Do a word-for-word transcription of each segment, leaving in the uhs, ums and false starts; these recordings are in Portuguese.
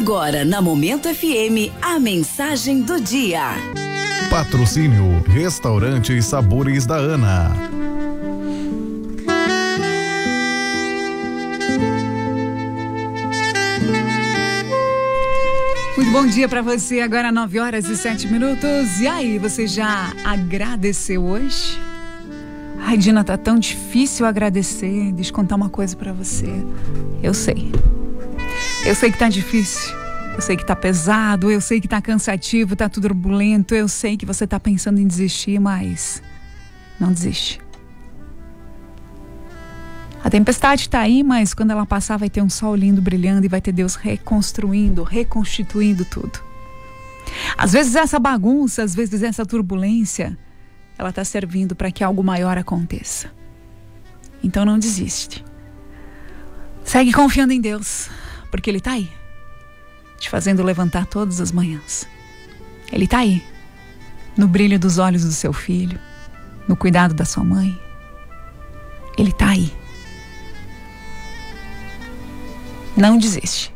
Agora na Momento F M, a mensagem do dia. Patrocínio Restaurante e Sabores da Ana. Muito bom dia para você, agora nove horas e sete minutos. E aí, você já agradeceu hoje? Ai, Dina, tá tão difícil agradecer. Deixa eu contar uma coisa para você. Eu sei. Eu sei que tá difícil. Eu sei que tá pesado. Eu sei que tá cansativo, tá tudo turbulento. Eu sei que você tá pensando em desistir, mas não desiste. A tempestade está aí, mas quando ela passar vai ter um sol lindo brilhando e vai ter Deus reconstruindo, reconstituindo tudo. Às vezes essa bagunça, às vezes essa turbulência, ela está servindo para que algo maior aconteça. Então não desiste. Segue confiando em Deus, porque Ele está aí, te fazendo levantar todas as manhãs. Ele está aí, no brilho dos olhos do seu filho, no cuidado da sua mãe. Ele está aí. Não desiste.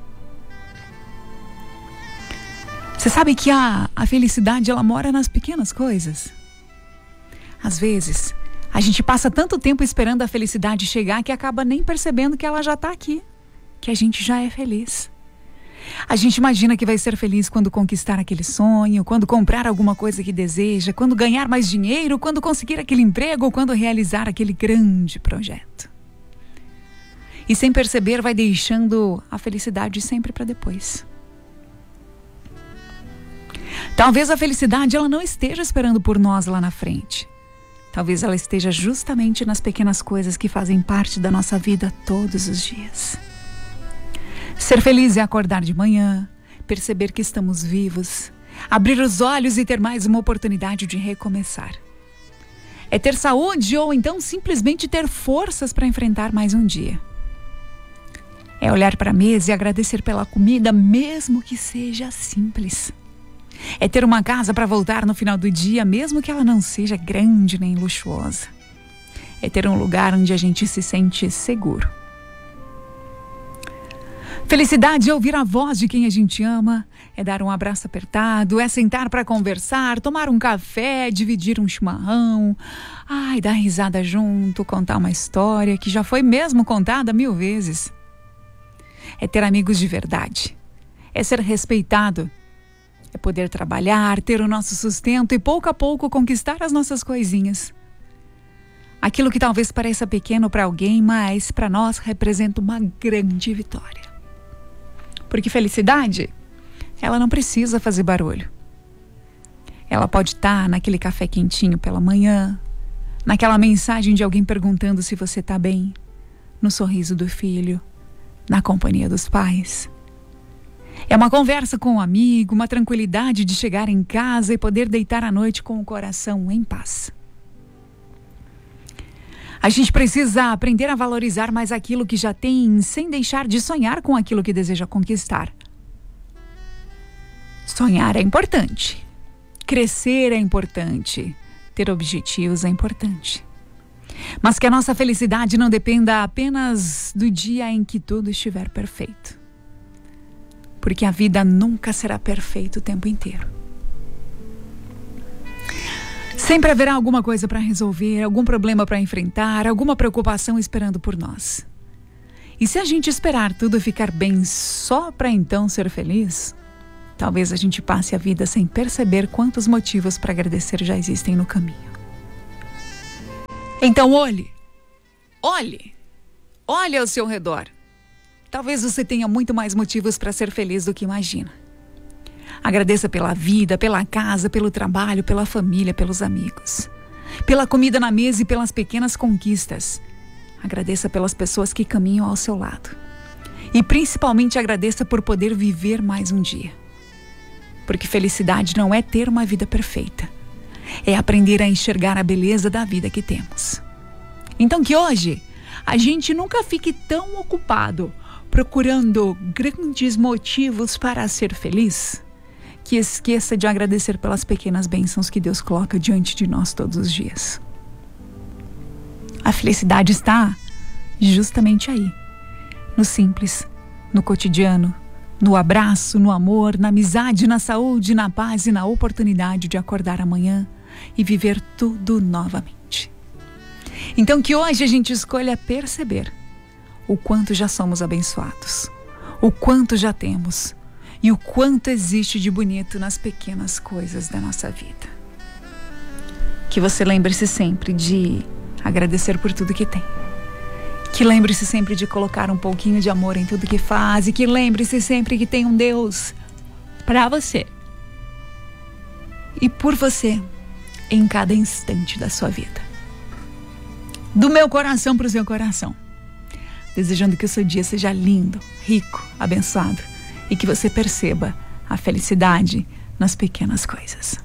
Você sabe que a, a felicidade, ela mora nas pequenas coisas. Às vezes, a gente passa tanto tempo esperando a felicidade chegar que acaba nem percebendo que ela já está aqui, que a gente já é feliz. A gente imagina que vai ser feliz quando conquistar aquele sonho, quando comprar alguma coisa que deseja, quando ganhar mais dinheiro, quando conseguir aquele emprego ou quando realizar aquele grande projeto. E sem perceber vai deixando a felicidade sempre para depois. Talvez a felicidade ela não esteja esperando por nós lá na frente. Talvez ela esteja justamente nas pequenas coisas que fazem parte da nossa vida todos os dias. Ser feliz é acordar de manhã, perceber que estamos vivos, abrir os olhos e ter mais uma oportunidade de recomeçar. É ter saúde ou então simplesmente ter forças para enfrentar mais um dia. É olhar para a mesa e agradecer pela comida, mesmo que seja simples. É ter uma casa para voltar no final do dia, mesmo que ela não seja grande nem luxuosa. É ter um lugar onde a gente se sente seguro. Felicidade é ouvir a voz de quem a gente ama, é dar um abraço apertado, é sentar para conversar, tomar um café, dividir um chimarrão, ai, dar risada junto, contar uma história que já foi mesmo contada mil vezes. É ter amigos de verdade, é ser respeitado, é poder trabalhar, ter o nosso sustento e pouco a pouco conquistar as nossas coisinhas. Aquilo que talvez pareça pequeno para alguém, mas para nós representa uma grande vitória. Porque felicidade, ela não precisa fazer barulho. Ela pode estar naquele café quentinho pela manhã, naquela mensagem de alguém perguntando se você está bem, no sorriso do filho, na companhia dos pais. É uma conversa com um amigo, uma tranquilidade de chegar em casa e poder deitar à noite com o coração em paz. A gente precisa aprender a valorizar mais aquilo que já tem, sem deixar de sonhar com aquilo que deseja conquistar. Sonhar é importante. Crescer é importante. Ter objetivos é importante. Mas que a nossa felicidade não dependa apenas do dia em que tudo estiver perfeito. Porque a vida nunca será perfeita o tempo inteiro. Sempre haverá alguma coisa para resolver, algum problema para enfrentar, alguma preocupação esperando por nós. E se a gente esperar tudo ficar bem só para então ser feliz, talvez a gente passe a vida sem perceber quantos motivos para agradecer já existem no caminho. Então olhe, olhe, olhe ao seu redor. Talvez você tenha muito mais motivos para ser feliz do que imagina. Agradeça pela vida, pela casa, pelo trabalho, pela família, pelos amigos. Pela comida na mesa e pelas pequenas conquistas. Agradeça pelas pessoas que caminham ao seu lado. E principalmente agradeça por poder viver mais um dia. Porque felicidade não é ter uma vida perfeita. É aprender a enxergar a beleza da vida que temos. Então que hoje a gente nunca fique tão ocupado procurando grandes motivos para ser feliz, que esqueça de agradecer pelas pequenas bênçãos que Deus coloca diante de nós todos os dias. A felicidade está justamente aí, no simples, no cotidiano, No abraço, no amor, na amizade, na saúde, na paz e na oportunidade de acordar amanhã e viver tudo novamente. Então que hoje a gente escolha perceber o quanto já somos abençoados, o quanto já temos e o quanto existe de bonito nas pequenas coisas da nossa vida. Que você lembre-se sempre de agradecer por tudo que tem. Que lembre-se sempre de colocar um pouquinho de amor em tudo que faz. E que lembre-se sempre que tem um Deus para você e por você em cada instante da sua vida. Do meu coração para o seu coração. Desejando que o seu dia seja lindo, rico, abençoado e que você perceba a felicidade nas pequenas coisas.